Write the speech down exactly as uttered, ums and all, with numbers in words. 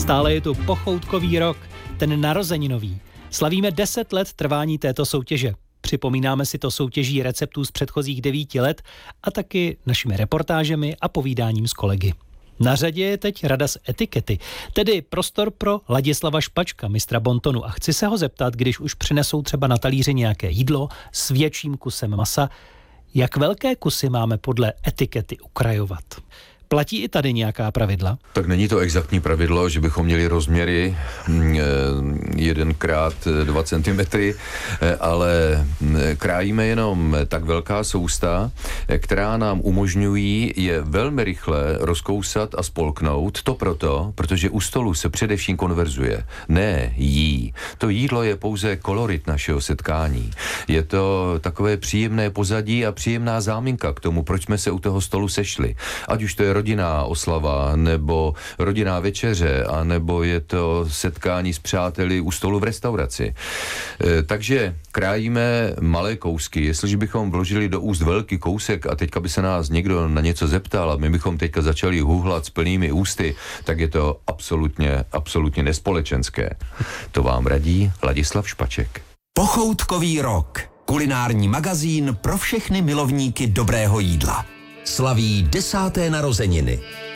Stále je tu pochoutkový rok, ten narozeninový. Slavíme deset let trvání této soutěže. Připomínáme si to soutěží receptů z předchozích devíti let a taky našimi reportážemi a povídáním s kolegy. Na řadě je teď rada z etikety, tedy prostor pro Ladislava Špačka, mistra bontonu. A chci se ho zeptat, když už přinesou třeba na talíři nějaké jídlo s větším kusem masa, jak velké kusy máme podle etikety ukrajovat? Platí i tady nějaká pravidla? Tak není to exaktní pravidlo, že bychom měli rozměry jeden krát dva centimetry, ale krájíme jenom tak velká sousta, která nám umožňují je velmi rychle rozkousat a spolknout. To proto, protože u stolu se především konverzuje, ne jí. To jídlo je pouze kolorit našeho setkání. Je to takové příjemné pozadí a příjemná záminka k tomu, proč jsme se u toho stolu sešli. Ať už to je rodinná oslava, nebo rodinná večeře, a nebo je to setkání s přáteli u stolu v restauraci. E, takže krájíme malé kousky. Jestliže bychom vložili do úst velký kousek a teďka by se nás někdo na něco zeptal a my bychom teďka začali huhlat s plnými ústy, tak je to absolutně, absolutně nespolečenské. To vám radí Ladislav Špaček. Pochoutkový rok. Kulinární magazín pro všechny milovníky dobrého jídla. Slaví desáté narozeniny.